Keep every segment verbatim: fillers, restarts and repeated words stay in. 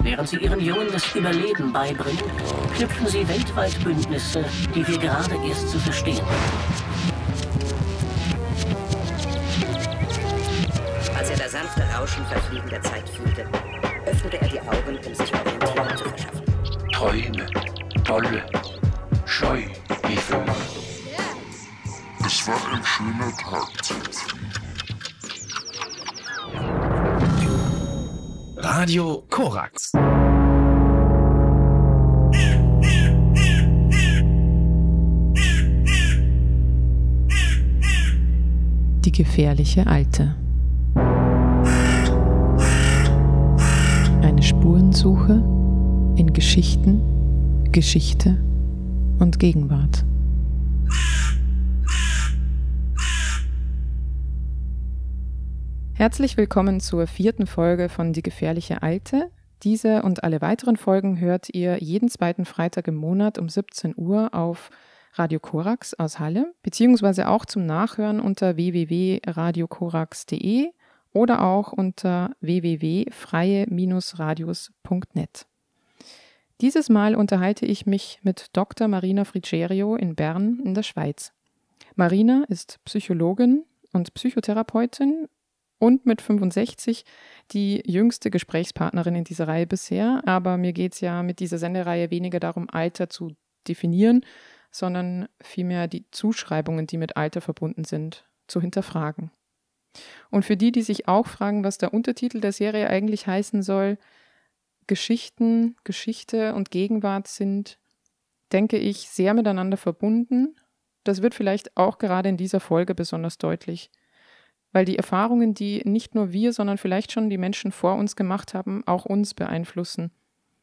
Während sie ihren Jungen das Überleben beibringen, knüpfen sie weltweit Bündnisse, die wir gerade erst zu verstehen haben. Als er das sanfte Rauschen verfliegender Zeit fühlte, öffnete er die Augen, um sich Orientierung zu verschaffen. Träume, tolle, scheu wie Vögel. Es war ein schöner Tag zum Radio Korax. Die gefährliche Alte. Eine Spurensuche in Geschichten, Geschichte und Gegenwart. Herzlich willkommen zur vierten Folge von Die gefährliche Alte. Diese und alle weiteren Folgen hört ihr jeden zweiten Freitag im Monat um siebzehn Uhr auf Radio Korax aus Halle, beziehungsweise auch zum Nachhören unter w w w punkt radio korax punkt d e oder auch unter w w w punkt freie radios punkt net. Dieses Mal unterhalte ich mich mit Doktor Marina Frigerio in Bern in der Schweiz. Marina ist Psychologin und Psychotherapeutin und mit fünfundsechzig die jüngste Gesprächspartnerin in dieser Reihe bisher. Aber mir geht es ja mit dieser Sendereihe weniger darum, Alter zu definieren, sondern vielmehr die Zuschreibungen, die mit Alter verbunden sind, zu hinterfragen. Und für die, die sich auch fragen, was der Untertitel der Serie eigentlich heißen soll, Geschichten, Geschichte und Gegenwart sind, denke ich, sehr miteinander verbunden. Das wird vielleicht auch gerade in dieser Folge besonders deutlich, weil die Erfahrungen, die nicht nur wir, sondern vielleicht schon die Menschen vor uns gemacht haben, auch uns beeinflussen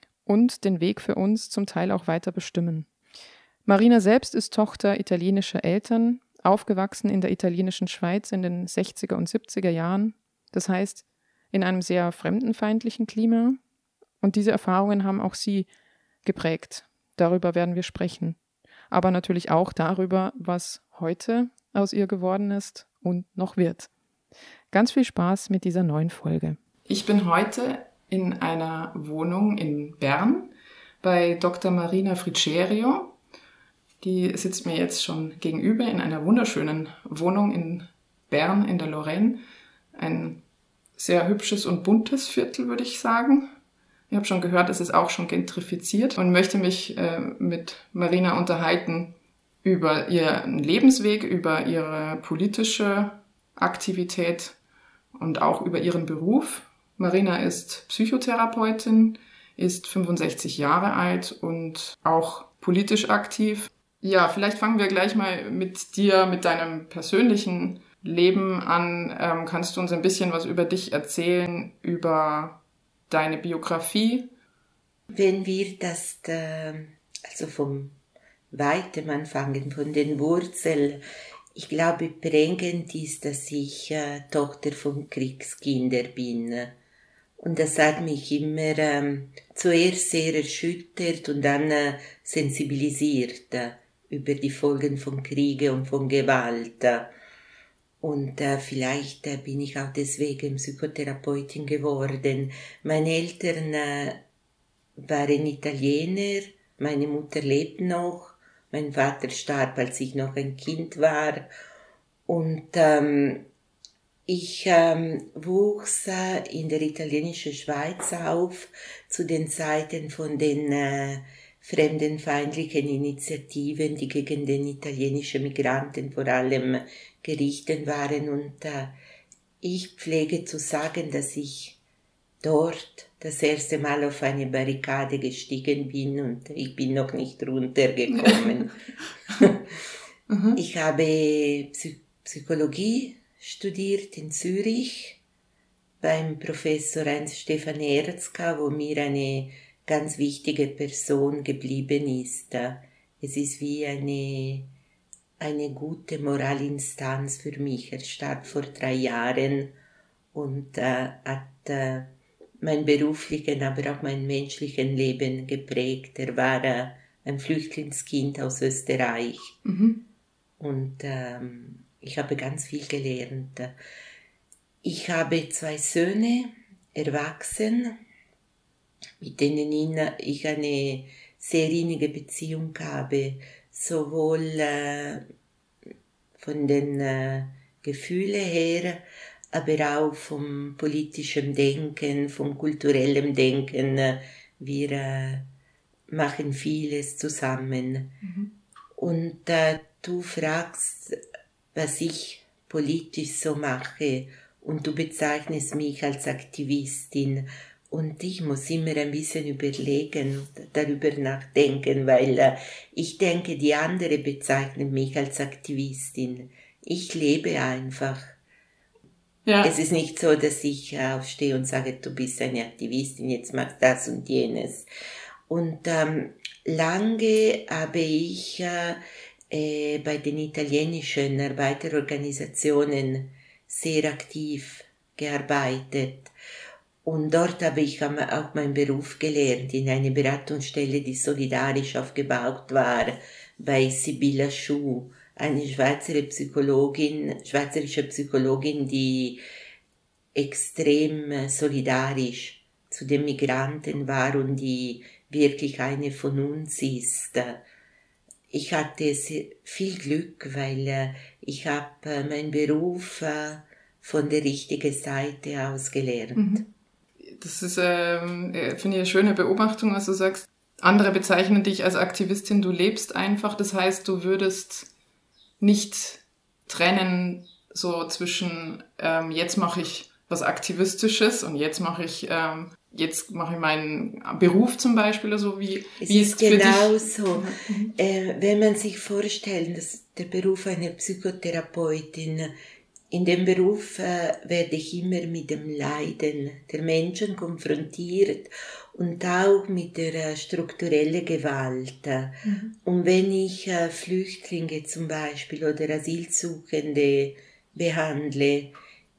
und den Weg für uns zum Teil auch weiter bestimmen. Marina selbst ist Tochter italienischer Eltern, aufgewachsen in der italienischen Schweiz in den sechziger und siebziger Jahren. Das heißt, in einem sehr fremdenfeindlichen Klima. Und diese Erfahrungen haben auch sie geprägt. Darüber werden wir sprechen. Aber natürlich auch darüber, was heute aus ihr geworden ist und noch wird. Ganz viel Spaß mit dieser neuen Folge. Ich bin heute in einer Wohnung in Bern bei Doktor Marina Frigerio. Die sitzt mir jetzt schon gegenüber in einer wunderschönen Wohnung in Bern in der Lorraine. Ein sehr hübsches und buntes Viertel, würde ich sagen. Ich habe schon gehört, es ist auch schon gentrifiziert und möchte mich äh, mit Marina unterhalten über ihren Lebensweg, über ihre politische Aktivität und auch über ihren Beruf. Marina ist Psychotherapeutin, ist fünfundsechzig Jahre alt und auch politisch aktiv. Ja, vielleicht fangen wir gleich mal mit dir, mit deinem persönlichen Leben an. Ähm, kannst du uns ein bisschen was über dich erzählen, über deine Biografie? Wenn wir das, äh, also vom Weitem anfangen, von den Wurzeln, ich glaube, prägend ist, dass ich äh, Tochter von Kriegskindern bin. Und das hat mich immer ähm, zuerst sehr erschüttert und dann äh, sensibilisiert äh, über die Folgen von Kriege und von Gewalt. Und äh, vielleicht äh, bin ich auch deswegen Psychotherapeutin geworden. Meine Eltern äh, waren Italiener, meine Mutter lebt noch, mein Vater starb, als ich noch ein Kind war. Und ähm, ich ähm, wuchs äh, in der italienischen Schweiz auf, zu den Zeiten von den äh, fremdenfeindlichen Initiativen, die gegen den italienischen Migranten vor allem gerichtet waren. Und äh, ich pflege zu sagen, dass ich dort das erste Mal auf eine Barrikade gestiegen bin und ich bin noch nicht runtergekommen. Ich habe Psy- Psychologie studiert in Zürich beim Professor Heinz-Stefan Erzka, wo mir eine ganz wichtige Person geblieben ist. Es ist wie eine, eine gute Moralinstanz für mich. Er starb vor drei Jahren und äh, hat äh, mein beruflichen, aber auch mein menschlichen Leben geprägt. Er war äh, ein Flüchtlingskind aus Österreich. Mhm. Und ähm, ich habe ganz viel gelernt. Ich habe zwei Söhne, erwachsen. mit denen ich eine sehr innige Beziehung habe, sowohl äh, von den äh, Gefühlen her, aber auch vom politischen Denken, vom kulturellen Denken. Wir äh, machen vieles zusammen. Mhm. Und äh, du fragst, was ich politisch so mache, und du bezeichnest mich als Aktivistin. Und ich muss immer ein bisschen überlegen, darüber nachdenken, weil äh, ich denke, die andere bezeichnet mich als Aktivistin. Ich lebe einfach. Ja. Es ist nicht so, dass ich aufstehe und sage, du bist eine Aktivistin, jetzt machst das und jenes. Und ähm, lange habe ich äh, äh, bei den italienischen Arbeiterorganisationen sehr aktiv gearbeitet. Und dort habe ich auch meinen Beruf gelernt, in einer Beratungsstelle, die solidarisch aufgebaut war, bei Sibylla Schuh, eine Schweizer Psychologin, schweizerische Psychologin, die extrem solidarisch zu den Migranten war und die wirklich eine von uns ist. Ich hatte viel Glück, weil ich habe meinen Beruf von der richtigen Seite aus gelernt. Das ist, ähm, finde ich, eine schöne Beobachtung, was du sagst. Andere bezeichnen dich als Aktivistin, du lebst einfach. Das heißt, du würdest nicht trennen so zwischen ähm, jetzt mache ich was Aktivistisches und jetzt mache ich ähm, jetzt mache ich meinen Beruf zum Beispiel oder so. Wie, es wie ist, ist genau so. Mhm. Äh, wenn man sich vorstellt, dass der Beruf einer Psychotherapeutin, in dem Beruf äh, werde ich immer mit dem Leiden der Menschen konfrontiert und auch mit der äh, strukturellen Gewalt. Mhm. Und wenn ich äh, Flüchtlinge zum Beispiel oder Asylsuchende behandle,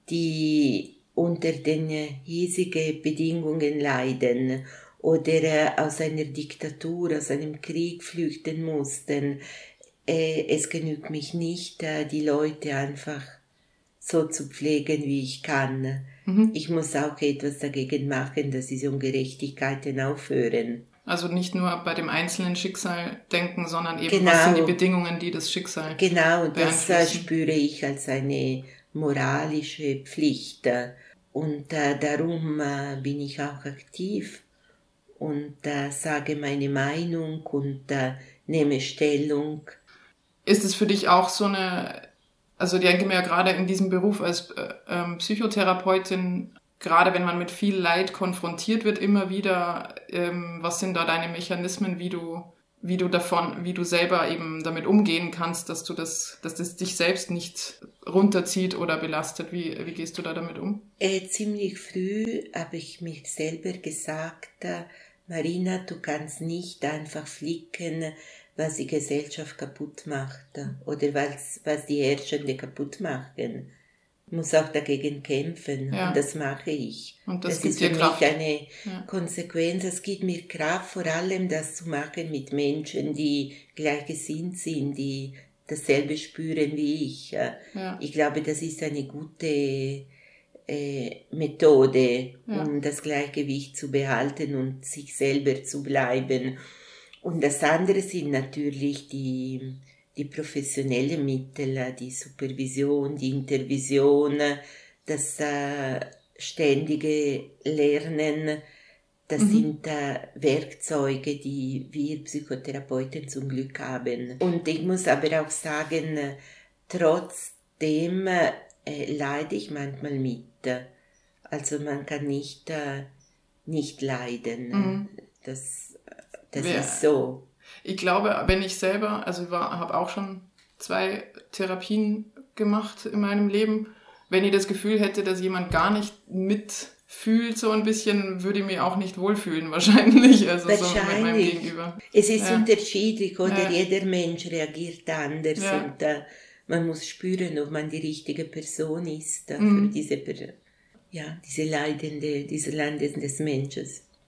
die unter den äh, hiesigen Bedingungen leiden oder äh, aus einer Diktatur, aus einem Krieg flüchten mussten, äh, es genügt mich nicht, äh, die Leute einfach so zu pflegen, wie ich kann. Mhm. Ich muss auch etwas dagegen machen, dass diese Ungerechtigkeiten aufhören. Also nicht nur bei dem einzelnen Schicksal denken, sondern eben, genau. Was sind die Bedingungen, die das Schicksal Genau, das äh, spüre ich als eine moralische Pflicht. Und äh, darum äh, bin ich auch aktiv und äh, sage meine Meinung und äh, nehme Stellung. Ist es für dich auch so eine... Also ich denke mir ja gerade in diesem Beruf als äh, ähm, Psychotherapeutin, gerade wenn man mit viel Leid konfrontiert wird, immer wieder, ähm, was sind da deine Mechanismen, wie du, wie du davon, wie du selber eben damit umgehen kannst, dass du das, dass das dich selbst nicht runterzieht oder belastet. Wie, wie gehst du da damit um? Äh, ziemlich früh habe ich mir selber gesagt, äh, Marina, du kannst nicht einfach flicken, was die Gesellschaft kaputt macht oder was, was die Herrschende kaputt machen. Ich muss auch dagegen kämpfen, ja. Und das mache ich. Und das, das gibt ist für dir Kraft. mich eine ja. Konsequenz. Es gibt mir Kraft, vor allem das zu machen mit Menschen, die gleichgesinnt sind, die dasselbe spüren wie ich. Ja. Ich glaube, das ist eine gute äh, Methode, ja. um das Gleichgewicht zu behalten und sich selber zu bleiben. Und das andere sind natürlich die, die professionellen Mittel, die Supervision, die Intervision, das äh, ständige Lernen. Das mhm. sind äh, Werkzeuge, die wir Psychotherapeuten zum Glück haben. Und ich muss aber auch sagen, äh, trotzdem äh, leide ich manchmal mit. Also man kann nicht, äh, nicht leiden. Mhm. Das Das Wer, ist so. Ich glaube, wenn ich selber, also ich habe auch schon zwei Therapien gemacht in meinem Leben, wenn ich das Gefühl hätte, dass jemand gar nicht mitfühlt, so ein bisschen, würde ich mich auch nicht wohlfühlen wahrscheinlich. Also wahrscheinlich. So mit meinem Gegenüber. Es ist ja. unterschiedlich, oder? Ja. Jeder Mensch reagiert anders ja. und äh, man muss spüren, ob man die richtige Person ist äh, mhm. für diese, ja, diese leidende, diese Leiden des Menschen.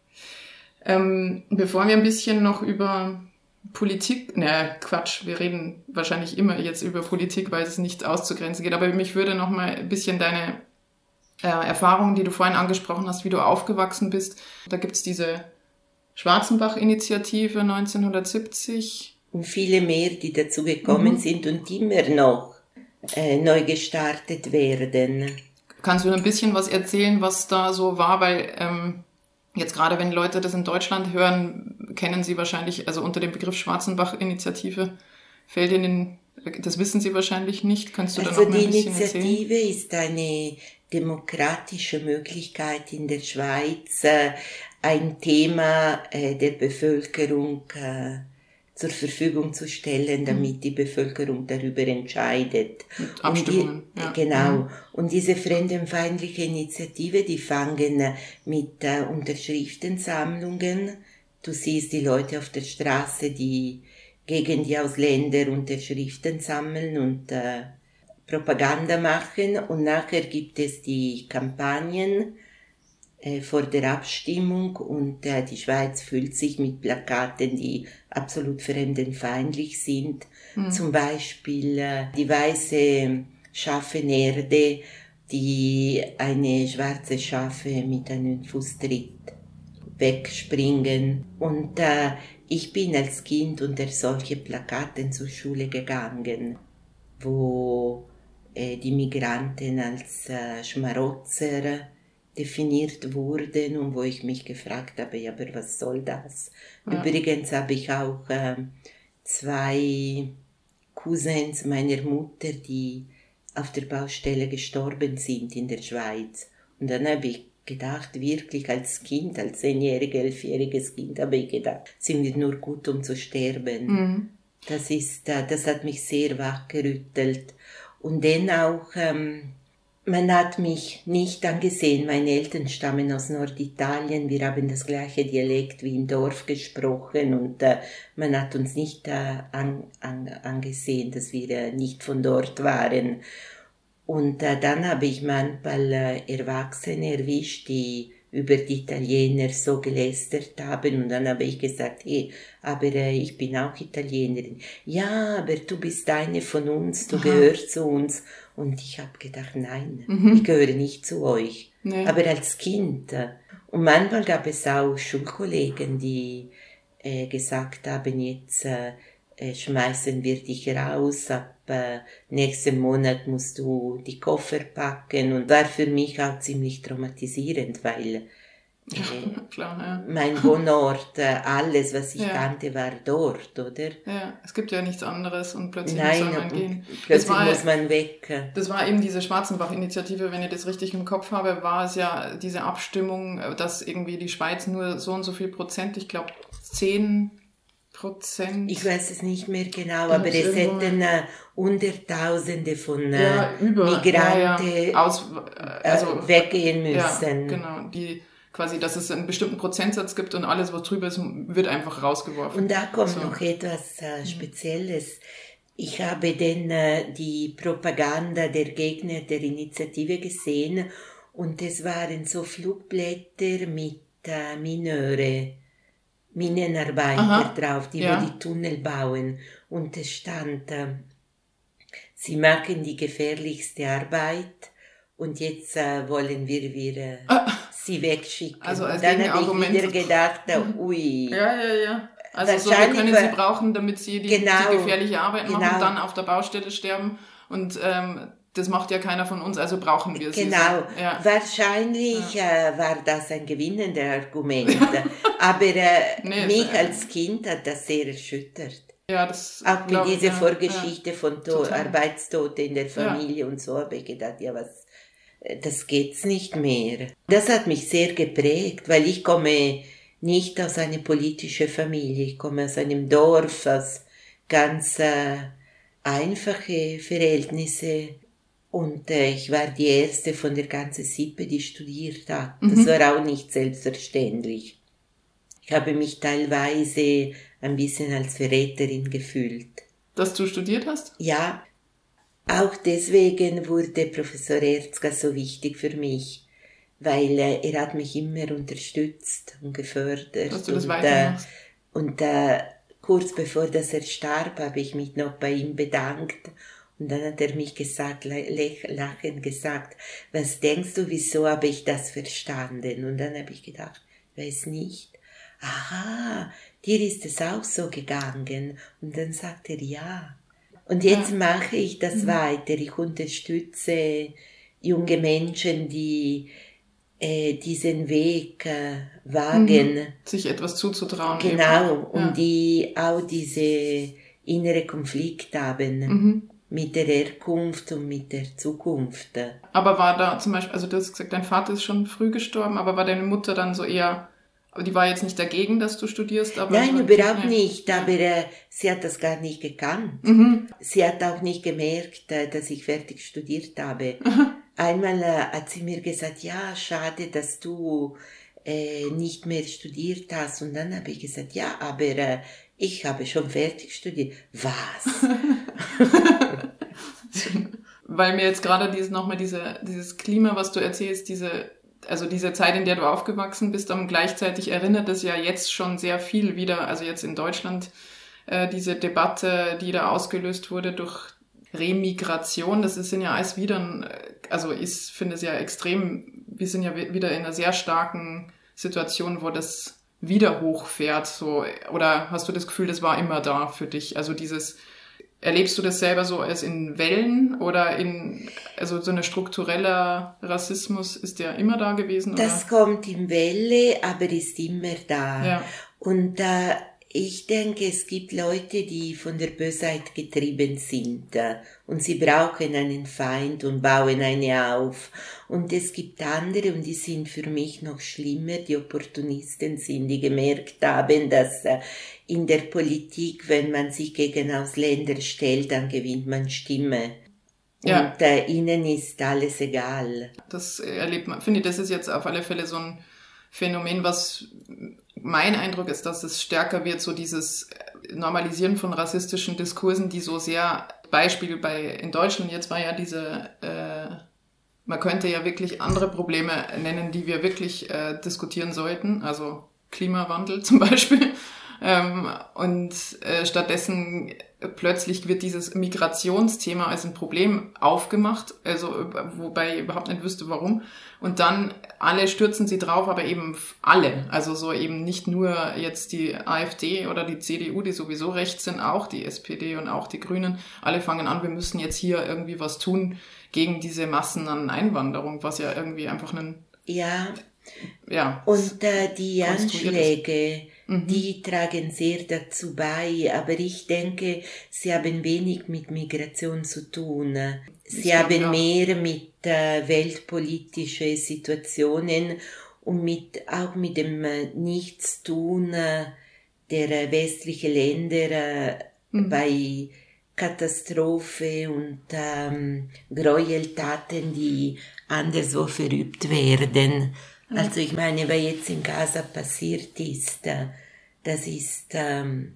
Ähm, bevor wir ein bisschen noch über Politik, ne Quatsch, wir reden wahrscheinlich immer jetzt über Politik, weil es nicht auszugrenzen geht, aber mich würde noch mal ein bisschen deine äh, Erfahrungen, die du vorhin angesprochen hast, wie du aufgewachsen bist. Da gibt's diese Schwarzenbach-Initiative neunzehnhundertsiebzig. Und viele mehr, die dazu gekommen mhm. sind und immer noch äh, neu gestartet werden. Kannst du ein bisschen was erzählen, was da so war? Weil ähm, jetzt gerade, wenn Leute das in Deutschland hören, kennen sie wahrscheinlich, also unter dem Begriff Schwarzenbach-Initiative fällt ihnen, das wissen sie wahrscheinlich nicht. Kannst du also da noch mal ein bisschen erzählen? Die Initiative ist eine demokratische Möglichkeit in der Schweiz, äh, ein Thema äh, der Bevölkerung äh, zur Verfügung zu stellen, damit mhm. die Bevölkerung darüber entscheidet. Mit Abstimmungen, die, ja. Genau. Mhm. Und diese fremdenfeindliche Initiative, die fangen mit äh, Unterschriftensammlungen. Du siehst die Leute auf der Straße, die gegen die Ausländer Unterschriften sammeln und äh, Propaganda machen. Und nachher gibt es die Kampagnen äh, vor der Abstimmung und äh, die Schweiz füllt sich mit Plakaten, die absolut fremdenfeindlich sind. Mhm. Zum Beispiel äh, die weiße Schafenerde, die eine schwarze Schafe mit einem Fußtritt wegspringen. Und äh, ich bin als Kind unter solche Plakaten zur Schule gegangen, wo äh, die Migranten als äh, Schmarotzer definiert wurden und wo ich mich gefragt habe, ja, aber was soll das? Ja. Übrigens habe ich auch äh, zwei Cousins meiner Mutter, die auf der Baustelle gestorben sind in der Schweiz. Und dann habe ich gedacht, wirklich als Kind, als zehnjähriges, elfjähriges Kind, habe ich gedacht, sind wir nur gut, um zu sterben. Mhm. Das ist, das hat mich sehr wachgerüttelt. Und dann auch, ähm, man hat mich nicht angesehen, meine Eltern stammen aus Norditalien, wir haben das gleiche Dialekt wie im Dorf gesprochen und äh, man hat uns nicht äh, an, an, angesehen, dass wir äh, nicht von dort waren. Und äh, dann habe ich manchmal äh, Erwachsene erwischt, die über die Italiener so gelästert haben und dann habe ich gesagt, hey, aber äh, ich bin auch Italienerin. Ja, aber du bist eine von uns, du Aha. gehörst zu uns. Und ich habe gedacht, nein, mhm. ich gehöre nicht zu euch. Nee. Aber als Kind. Äh, und manchmal gab es auch Schulkollegen, die äh, gesagt haben, jetzt äh, äh, schmeißen wir dich raus, ab äh, nächsten Monat musst du die Koffer packen. Und war für mich auch ziemlich traumatisierend, weil äh, ja, klar, ja. mein Wohnort, äh, alles, was ich ja. kannte, war dort, oder? Ja, es gibt ja nichts anderes und plötzlich Nein, muss man gehen. Plötzlich war, muss man weg. Das war eben diese Schwarzenbach-Initiative, wenn ich das richtig im Kopf habe, war es ja diese Abstimmung, dass irgendwie die Schweiz nur so und so viel Prozent, ich glaube zehn Prozent. Ich weiß es nicht mehr genau, aber es hätten äh, Hunderttausende von äh, ja, über, Migranten ja, ja. Aus, also, äh, weggehen müssen. Ja, genau, die quasi, dass es einen bestimmten Prozentsatz gibt und alles, was drüber ist, wird einfach rausgeworfen. Und da kommt so. noch etwas äh, Spezielles. Ich habe dann äh, die Propaganda der Gegner der Initiative gesehen und es waren so Flugblätter mit äh, Mineure, Minenarbeiter Aha. drauf, die ja. wo die Tunnel bauen. Und es stand, äh, sie machen die gefährlichste Arbeit und jetzt äh, wollen wir wieder ah. sie wegschicken. Also als und dann habe ich wieder gedacht, ui. Ja, ja, ja. Also so, wir können sie brauchen, damit sie die, genau, die gefährliche Arbeit machen genau. und dann auf der Baustelle sterben. Und ähm, das macht ja keiner von uns, also brauchen wir sie. Genau. So. Ja. Wahrscheinlich ja. Äh, war das ein gewinnendes Argument. Aber äh, nee, mich äh, als Kind hat das sehr erschüttert. Ja, das auch mit dieser ja, Vorgeschichte ja. von to- Arbeitstoten in der Familie ja. und so habe ich gedacht, ja, was, das geht's nicht mehr. Das hat mich sehr geprägt, weil ich komme nicht aus einer politischen Familie, ich komme aus einem Dorf, aus ganz äh, einfache Verhältnisse. Und äh, ich war die erste von der ganzen Sippe, die studiert hat. Mhm. Das war auch nicht selbstverständlich. Ich habe mich teilweise ein bisschen als Verräterin gefühlt. Dass du studiert hast? Ja. Auch deswegen wurde Professor Erzka so wichtig für mich, weil äh, er hat mich immer unterstützt und gefördert. Dass du das und, weitermachst. Äh, und äh, kurz bevor dass er starb, habe ich mich noch bei ihm bedankt. Und dann hat er mich gesagt, lachend gesagt, was denkst du, wieso habe ich das verstanden? Und dann habe ich gedacht, weiß nicht. Aha, dir ist es auch so gegangen. Und dann sagt er ja. Und jetzt ja. mache ich das mhm. weiter. Ich unterstütze junge Menschen, die äh, diesen Weg äh, wagen. Mhm. Sich etwas zuzutrauen. Genau, eben. und ja. die auch diese innere Konflikt haben. Mhm. Mit der Herkunft und mit der Zukunft. Aber war da zum Beispiel, also du hast gesagt, dein Vater ist schon früh gestorben, aber war deine Mutter dann so eher, aber die war jetzt nicht dagegen, dass du studierst? Aber Nein, überhaupt nicht, aber äh, sie hat das gar nicht gekannt. Mhm. Sie hat auch nicht gemerkt, äh, dass ich fertig studiert habe. Mhm. Einmal äh, hat sie mir gesagt, ja, schade, dass du äh, nicht mehr studiert hast. Und dann habe ich gesagt, ja, aber äh, ich habe schon fertig studiert. Was? Weil mir jetzt gerade dieses, nochmal diese, dieses Klima, was du erzählst, diese, also diese Zeit, in der du aufgewachsen bist, und gleichzeitig erinnert es ja jetzt schon sehr viel wieder, also jetzt in Deutschland, äh, diese Debatte, die da ausgelöst wurde durch Remigration, das ist ja alles wieder, also ich finde es ja extrem, wir sind ja wieder in einer sehr starken Situation, wo das wieder hochfährt, so, oder hast du das Gefühl, das war immer da für dich? Also dieses, erlebst du das selber so als in Wellen oder in, also so ein struktureller Rassismus, ist der immer da gewesen? Oder? Das kommt in Welle, aber ist immer da. Ja. Und äh, ich denke, es gibt Leute, die von der Bösheit getrieben sind äh, und sie brauchen einen Feind und bauen eine auf. Und es gibt andere, und die sind für mich noch schlimmer, die Opportunisten sind, die gemerkt haben, dass äh, in der Politik, wenn man sich gegen Ausländer stellt, dann gewinnt man Stimme. Ja. Und äh, ihnen ist alles egal. Das erlebt man, finde ich, das ist jetzt auf alle Fälle so ein Phänomen, was mein Eindruck ist, dass es stärker wird, so dieses Normalisieren von rassistischen Diskursen, die so sehr, Beispiel bei, in Deutschland jetzt war ja diese, äh, man könnte ja wirklich andere Probleme nennen, die wir wirklich äh, diskutieren sollten, also Klimawandel zum Beispiel. Ähm, und äh, stattdessen plötzlich wird dieses Migrationsthema als ein Problem aufgemacht, also wobei ich überhaupt nicht wüsste, warum. Und dann alle stürzen sie drauf, aber eben alle. Also so eben nicht nur jetzt die AfD oder die C D U, die sowieso rechts sind, auch die S P D und auch die Grünen. Alle fangen an, wir müssen jetzt hier irgendwie was tun gegen diese Massen an Einwanderung, was ja irgendwie einfach ein... Ja, ja und äh, die Anschläge... Die tragen sehr dazu bei, aber ich denke, sie haben wenig mit Migration zu tun. Sie ich haben glaub, ja. mehr mit äh, weltpolitischen Situationen und mit, auch mit dem äh, Nichtstun äh, der äh, westlichen Länder äh, mhm. bei Katastrophe und ähm, Gräueltaten, die anderswo verübt werden. Also ich meine, was jetzt in Gaza passiert ist, das ist ähm,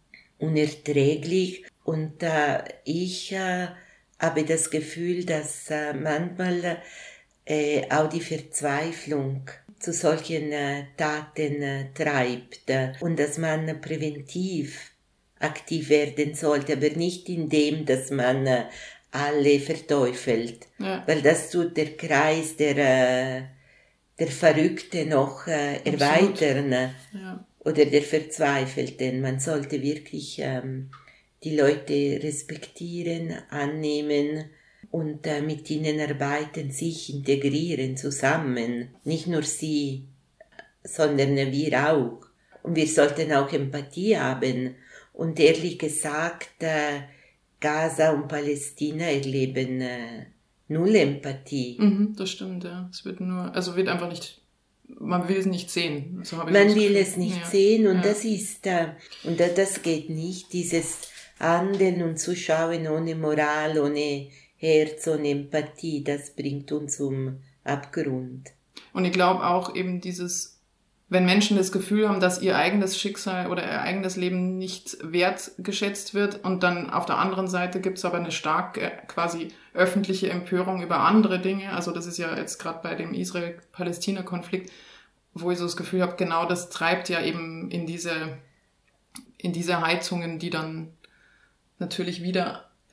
unerträglich. Und äh, ich äh, habe das Gefühl, dass äh, manchmal äh, auch die Verzweiflung zu solchen äh, Taten äh, treibt äh, und dass man präventiv aktiv werden sollte, aber nicht indem, dass man äh, alle verteufelt. Ja. Weil das tut der Kreis der... Äh, der Verrückte noch äh, erweitern ja. oder der Verzweifelte. Man sollte wirklich ähm, die Leute respektieren, annehmen und äh, mit ihnen arbeiten, sich integrieren zusammen. Nicht nur sie, sondern wir auch. Und wir sollten auch Empathie haben. Und ehrlich gesagt, äh, Gaza und Palästina erleben äh, null Empathie. Mhm, das stimmt, ja. Es wird nur, also wird einfach nicht, man will es nicht sehen. So habe ich man das will Gefühl. es nicht ja. sehen und ja. das ist, äh, und das geht nicht, dieses Handeln und Zuschauen ohne Moral, ohne Herz, ohne Empathie, das bringt uns zum Abgrund. Und ich glaube auch eben dieses, wenn Menschen das Gefühl haben, dass ihr eigenes Schicksal oder ihr eigenes Leben nicht wertgeschätzt wird und dann auf der anderen Seite gibt es aber eine starke quasi öffentliche Empörung über andere Dinge, also das ist ja jetzt gerade bei dem Israel-Palästina-Konflikt, wo ich so das Gefühl habe, genau das treibt ja eben in diese in diese Heizungen, die dann natürlich wieder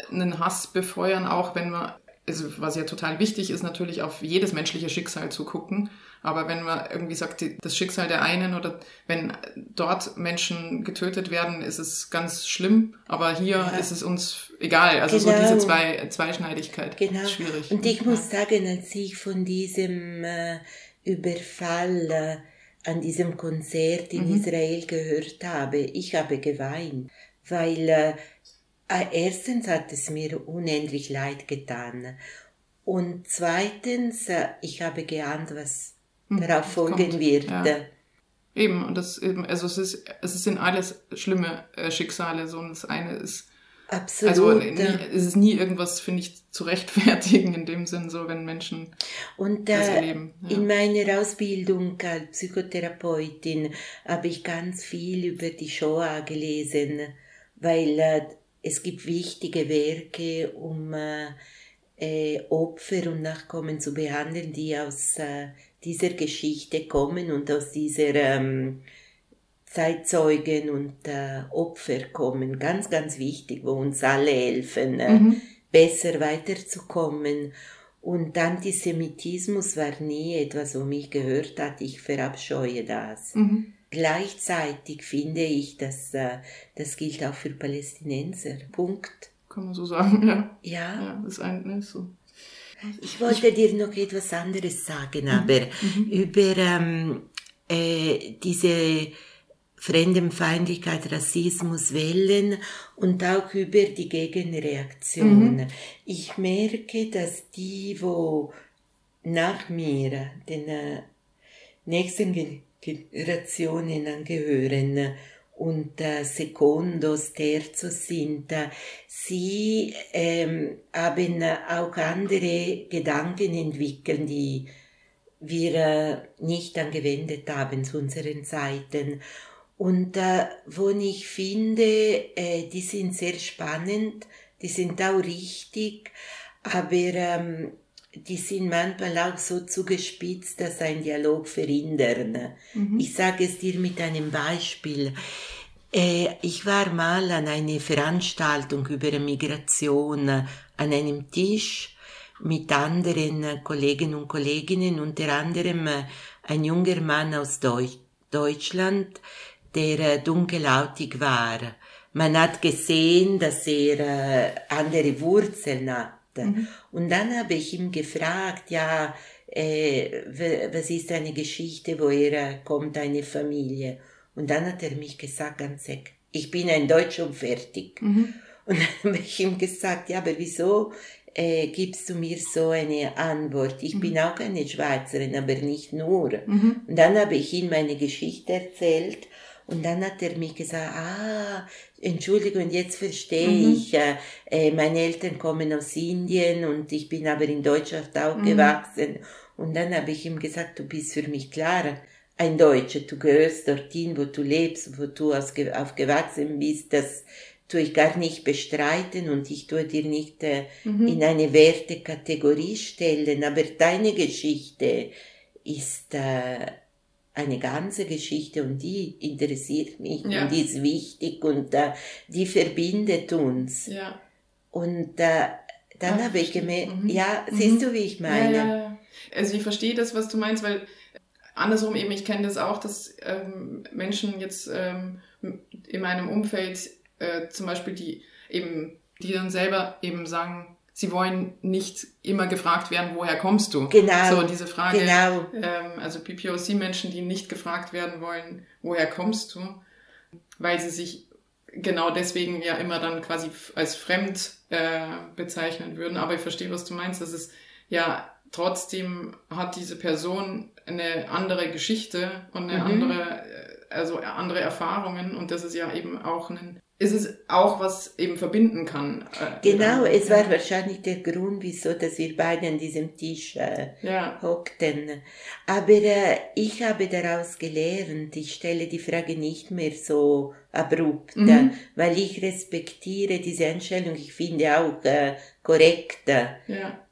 einen Hass befeuern, auch wenn man, also was ja total wichtig ist, natürlich auf jedes menschliche Schicksal zu gucken. Aber wenn man irgendwie sagt, die, das Schicksal der einen oder wenn dort Menschen getötet werden, ist es ganz schlimm. Aber hier ja. ist es uns egal. Also genau. so diese zwei, Zweischneidigkeit genau. ist schwierig. Und ich ja. muss sagen, als ich von diesem äh, Überfall äh, an diesem Konzert in mhm. Israel gehört habe, ich habe geweint. Weil äh, erstens hat es mir unendlich leid getan. Und zweitens, äh, ich habe geahnt, was darauf folgen kommt. wird. Ja. Eben, und das eben, also es ist, es sind alles schlimme äh, Schicksale, so und das eine ist, absolut. Also nie, es ist nie irgendwas, finde ich, zu rechtfertigen in dem Sinn, so wenn Menschen und, das äh, erleben. Ja. In meiner Ausbildung als Psychotherapeutin habe ich ganz viel über die Shoah gelesen, weil äh, es gibt wichtige Werke, um äh, äh, Opfer und Nachkommen zu behandeln, die aus äh, dieser Geschichte kommen und aus dieser ähm, Zeitzeugen und äh, Opfer kommen. Ganz, ganz wichtig, wo uns alle helfen, äh, mhm. besser weiterzukommen. Und Antisemitismus war nie etwas, wo mich gehört hat, ich verabscheue das. Mhm. Gleichzeitig finde ich, dass äh, das gilt auch für Palästinenser. Punkt. Kann man so sagen, ja. Ja. Ja, ist eigentlich so. Ich wollte ich, dir noch etwas anderes sagen, aber mhm. über ähm, äh, diese Fremdenfeindlichkeit, Rassismus, Wellen und auch über die Gegenreaktion. Mhm. Ich merke, dass die, wo nach mir den äh, nächsten Generationen angehören und äh, Secondos, Terzos sind, äh, sie ähm, haben auch andere Gedanken entwickelt, die wir äh, nicht angewendet haben zu unseren Zeiten. Und äh, wo ich finde, äh, die sind sehr spannend, die sind auch richtig, aber ähm, die sind manchmal auch so zugespitzt, dass ein Dialog verhindern. Mhm. Ich sage es dir mit einem Beispiel. Äh, ich war mal an einer Veranstaltung über Migration an einem Tisch mit anderen Kollegen und Kolleginnen, unter anderem ein junger Mann aus Deutsch, Deutschland, der dunkelhäutig war. Man hat gesehen, dass er äh, andere Wurzeln hat. Mhm. Und dann habe ich ihn gefragt, ja, äh, was ist eine Geschichte, woher kommt eine Familie? Und dann hat er mich gesagt, ganz ehrlich, ich bin ein Deutscher und fertig. Mhm. Und dann habe ich ihm gesagt, ja, aber wieso äh, gibst du mir so eine Antwort? Ich mhm. bin auch eine Schweizerin, aber nicht nur. Mhm. Und dann habe ich ihm meine Geschichte erzählt. Und dann hat er mich gesagt, ah, Entschuldigung, jetzt verstehe mhm. ich, äh, äh, meine Eltern kommen aus Indien und ich bin aber in Deutschland aufgewachsen. Mhm. Und dann habe ich ihm gesagt, du bist für mich klar ein Deutscher, du gehörst dorthin, wo du lebst, wo du aufgewachsen bist, das tue ich gar nicht bestreiten und ich tue dir nicht äh, mhm. in eine Wertekategorie stellen, aber deine Geschichte ist äh, eine ganze Geschichte und die interessiert mich ja. und die ist wichtig und äh, die verbindet uns. Ja. Und äh, dann habe ich gemerkt, mhm. ja, siehst mhm. du, wie ich meine? Ja, ja, ja. Also ich verstehe das, was du meinst, weil andersrum eben, ich kenne das auch, dass ähm, Menschen jetzt ähm, in meinem Umfeld äh, zum Beispiel, die eben, die dann selber eben sagen, sie wollen nicht immer gefragt werden, woher kommst du? Genau. So diese Frage, genau. ähm, also P P O C-Menschen, die nicht gefragt werden wollen, woher kommst du? Weil sie sich genau deswegen ja immer dann quasi als fremd äh, bezeichnen würden. Aber ich verstehe, was du meinst. Das ist ja trotzdem hat diese Person eine andere Geschichte und eine mhm. andere, also andere Erfahrungen und das ist ja eben auch ein, ist es auch was eben verbinden kann. Äh, genau, es war wahrscheinlich der Grund, wieso, dass wir beide an diesem Tisch äh, ja. hockten. Aber äh, ich habe daraus gelernt, ich stelle die Frage nicht mehr so abrupt, mhm. äh, weil ich respektiere diese Einstellung, ich finde auch äh, korrekt. Ja.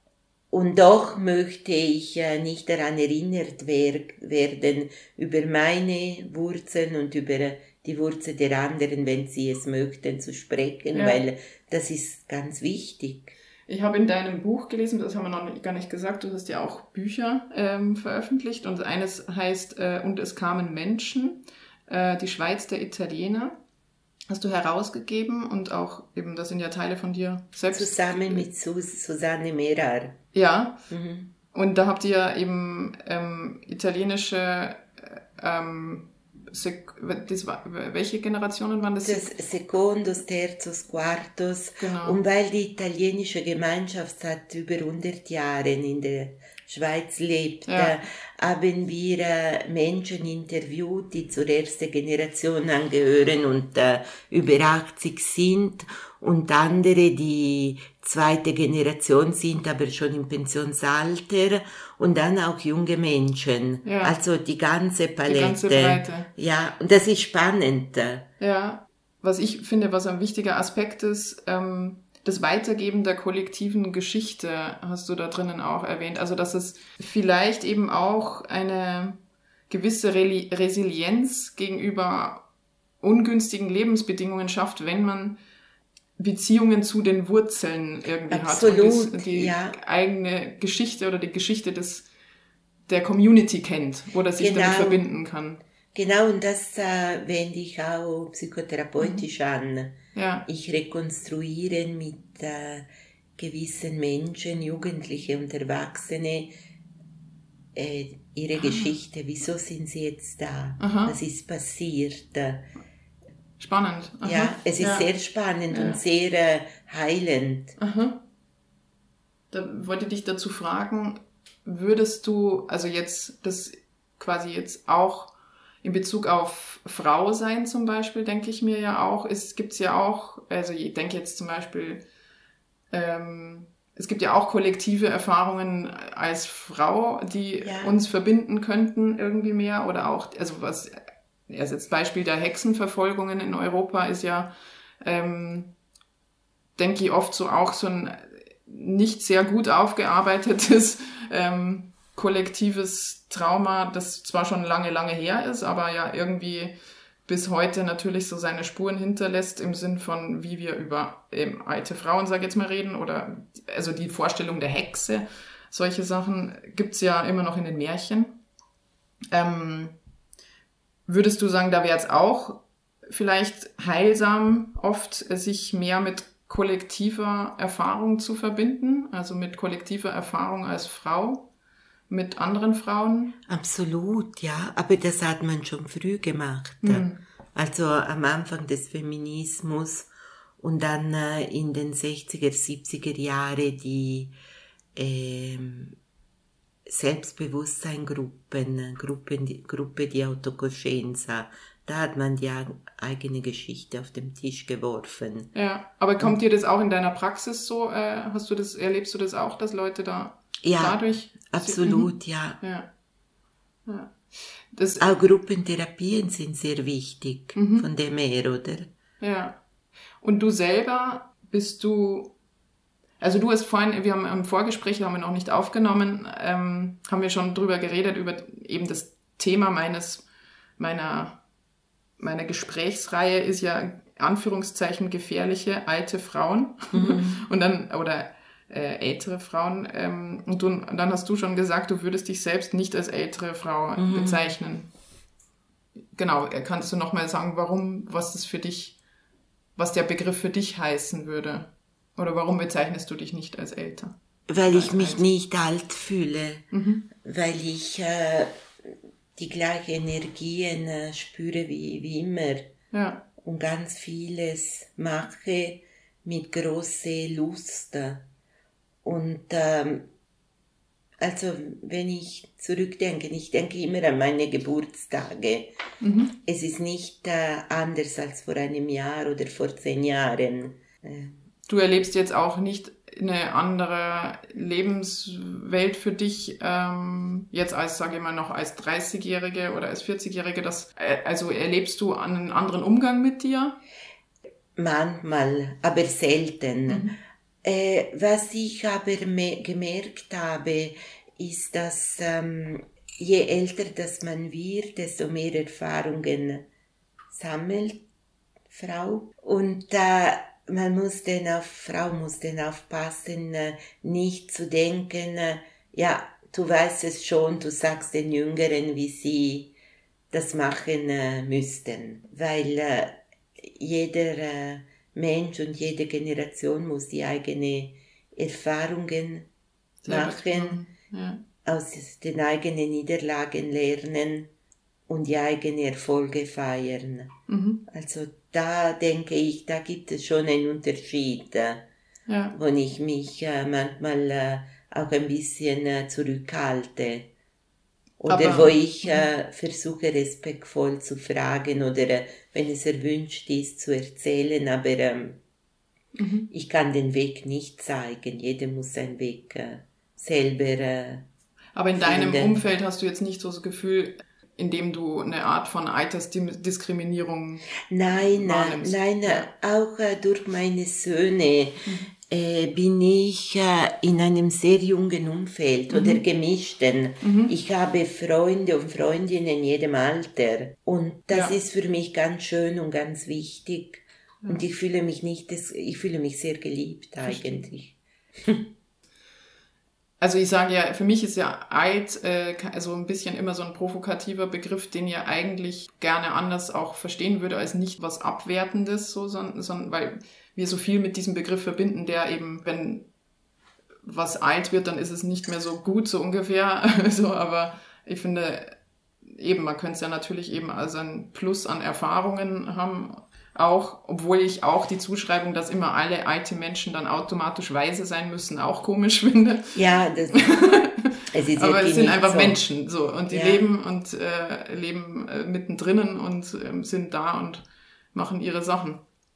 Und doch möchte ich äh, nicht daran erinnert wer- werden, über meine Wurzeln und über die Wurzeln der anderen, wenn sie es möchten, zu sprechen, Ja. weil das ist ganz wichtig. Ich habe in deinem Buch gelesen, das haben wir noch nicht, gar nicht gesagt, du hast ja auch Bücher ähm, veröffentlicht und eines heißt äh, Und es kamen Menschen, äh, die Schweiz der Italiener. Hast du herausgegeben und auch eben, das sind ja Teile von dir selbst. Zusammen mit Sus- Susanne Merar. Ja, Mhm. und da habt ihr eben ähm, italienische, ähm, Sek- das war, welche Generationen waren das? Das Secondos, Terzos, Quartos. Genau. Und weil die italienische Gemeinschaft seit über hundert Jahren in der Schweiz lebt, Ja. äh, haben wir äh, Menschen interviewt, die zur ersten Generation angehören und äh, über achtzig sind, und andere, die zweite Generation sind, aber schon im Pensionsalter, und dann auch junge Menschen. Ja. Also die ganze Palette. Die ganze Breite. Ja, und das ist spannend. Ja, was ich finde, was ein wichtiger Aspekt ist, ähm, das Weitergeben der kollektiven Geschichte hast du da drinnen auch erwähnt. Also, dass es vielleicht eben auch eine gewisse Reli- Resilienz gegenüber ungünstigen Lebensbedingungen schafft, wenn man Beziehungen zu den Wurzeln irgendwie Absolut, hat und das, die ja. eigene Geschichte oder die Geschichte des der Community kennt, wo das sich Genau. damit verbinden kann. Genau, und das äh, wende ich auch psychotherapeutisch Mhm. an. Ja, Ich rekonstruiere mit äh, gewissen Menschen, Jugendliche und Erwachsene, äh, ihre Geschichte. Wieso sind sie jetzt da? Aha. Was ist passiert? spannend. Aha. Ja, es ist Ja. sehr spannend Ja. und sehr äh, heilend. Aha. Da wollte ich dich dazu fragen, würdest du, also jetzt das quasi jetzt auch in Bezug auf Frau sein zum Beispiel, denke ich mir ja auch, es gibt's ja auch, also ich denke jetzt zum Beispiel, ähm, es gibt ja auch kollektive Erfahrungen als Frau, die Ja. uns verbinden könnten irgendwie mehr, oder auch, also was, also jetzt Beispiel der Hexenverfolgungen in Europa ist ja, ähm, denke ich, oft so auch so ein nicht sehr gut aufgearbeitetes ähm, kollektives Trauma, das zwar schon lange, lange her ist, aber ja irgendwie bis heute natürlich so seine Spuren hinterlässt im Sinn von, wie wir über ähm, alte Frauen, sag ich jetzt mal, reden, oder also die Vorstellung der Hexe, solche Sachen gibt's ja immer noch in den Märchen. Ähm, würdest du sagen, da wäre es auch vielleicht heilsam, oft sich mehr mit kollektiver Erfahrung zu verbinden, also mit kollektiver Erfahrung als Frau, mit anderen Frauen? Absolut, ja, aber das hat man schon früh gemacht. Mhm. Also am Anfang des Feminismus und dann äh, in den sechziger, siebziger Jahre die ähm, Selbstbewusstseinsgruppen, Gruppen, die, Gruppe die Autocoscienza, da hat man die eigene Geschichte auf den Tisch geworfen. Ja, aber kommt dir das auch in deiner Praxis so, äh, hast du das, erlebst du das auch, dass Leute da Ja, dadurch... absolut, Mhm. ja. Ja. Ja. Das, Auch Gruppentherapien sind sehr wichtig, Mhm. von dem her, oder? ja. Und du selber, bist du, also du hast vorhin, wir haben im Vorgespräch, haben wir noch nicht aufgenommen, ähm, haben wir schon drüber geredet, über eben das Thema meines, meiner, meiner Gesprächsreihe ist ja, Anführungszeichen, gefährliche alte Frauen. Mhm. Und dann, oder äh, ältere Frauen. Ähm, und, du, und dann hast du schon gesagt, du würdest dich selbst nicht als ältere Frau Mhm. bezeichnen. Genau, kannst du nochmal sagen, warum, was das für dich, was der Begriff für dich heißen würde? Oder warum bezeichnest du dich nicht als älter? Weil ich Als mich alt. nicht alt fühle, Mhm. weil ich äh, die gleichen Energien äh, spüre wie, wie immer Ja, und ganz vieles mache mit großer Lust. Und ähm, also wenn ich zurückdenke, ich denke immer an meine Geburtstage. mhm. Es ist nicht äh, anders als vor einem Jahr oder vor zehn Jahren. Äh, Du erlebst jetzt auch nicht eine andere Lebenswelt für dich, ähm, jetzt als, sage ich mal, noch als dreißigjährige oder als vierzigjährige, das, äh, also erlebst du einen anderen Umgang mit dir? Manchmal, aber selten. Mhm. Äh, was ich aber gemerkt habe, ist, dass ähm, je älter das man wird, desto mehr Erfahrungen sammelt Frau. Und äh, man muss denn auf, Frau muss denn aufpassen, äh, nicht zu denken, äh, ja, du weißt es schon, du sagst den Jüngeren, wie sie das machen äh, müssten. Weil äh, jeder äh, Mensch und jede Generation muss die eigenen Erfahrungen machen, ja. Aus den eigenen Niederlagen lernen und die eigenen Erfolge feiern. Mhm. Also da denke ich, da gibt es schon einen Unterschied, ja. Wo ich mich äh, manchmal äh, auch ein bisschen äh, zurückhalte. Oder aber, wo ich äh, versuche, respektvoll zu fragen oder äh, wenn es erwünscht ist, zu erzählen, aber ähm, mhm. ich kann den Weg nicht zeigen. Jeder muss seinen Weg äh, selber äh, Aber in finden. Deinem Umfeld hast du jetzt nicht so das Gefühl, indem du eine Art von Altersdiskriminierung nein, wahrnimmst? Nein, nein, auch äh, durch meine Söhne mhm. äh, bin ich äh, in einem sehr jungen Umfeld mhm. oder gemischten. Mhm. Ich habe Freunde und Freundinnen in jedem Alter und das ja. ist für mich ganz schön und ganz wichtig ja. und ich fühle mich nicht, ich fühle mich sehr geliebt eigentlich. Also ich sage ja, für mich ist ja alt äh, also ein bisschen immer so ein provokativer Begriff, den ja eigentlich gerne anders auch verstehen würde, als nicht was Abwertendes, so, sondern, sondern weil wir so viel mit diesem Begriff verbinden, der eben, wenn was alt wird, dann ist es nicht mehr so gut, so ungefähr. so, aber ich finde eben, man könnte es ja natürlich eben als ein Plus an Erfahrungen haben, auch, obwohl ich auch die Zuschreibung, dass immer alle alte Menschen dann automatisch weise sein müssen, auch komisch finde. Ja, das es ist aber es sind einfach so. Menschen, so, und die ja. leben und äh, leben äh, mittendrin und äh, sind da und machen ihre Sachen.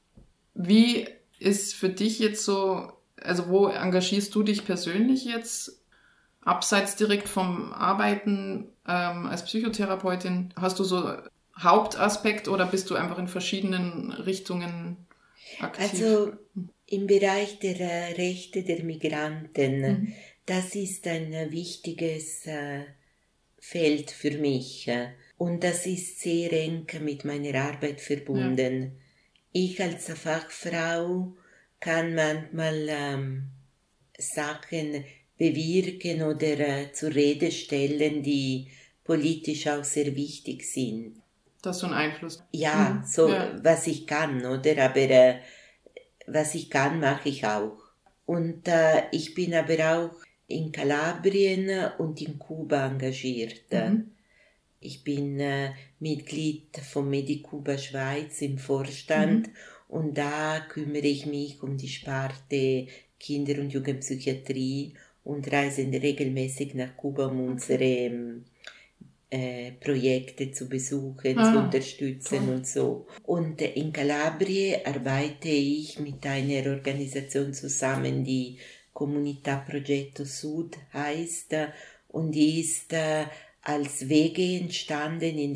Wie ist für dich jetzt so, also wo engagierst du dich persönlich jetzt, abseits direkt vom Arbeiten ähm, als Psychotherapeutin? Hast du so Hauptaspekt oder bist du einfach in verschiedenen Richtungen aktiv? Also im Bereich der äh, Rechte der Migranten, mhm. das ist ein äh, wichtiges äh, Feld für mich äh, und das ist sehr eng mit meiner Arbeit verbunden. Ja. Ich als Fachfrau kann manchmal ähm, Sachen bewirken oder äh, zur Rede stellen, die politisch auch sehr wichtig sind. Das ist so ein Einfluss. Ja, mhm. so ja. was ich kann, oder? Aber äh, was ich kann, mache ich auch. Und äh, ich bin aber auch in Kalabrien und in Kuba engagiert. Mhm. Ich bin äh, Mitglied von Medicuba Schweiz im Vorstand mhm. und da kümmere ich mich um die Sparte Kinder- und Jugendpsychiatrie und reise regelmäßig nach Kuba, um unsere Äh, Projekte zu besuchen, ah, zu unterstützen toll. Und so. Und äh, in Kalabrien arbeite ich mit einer Organisation zusammen, die Comunità Progetto Sud heißt äh, und die ist äh, als Wege entstanden, in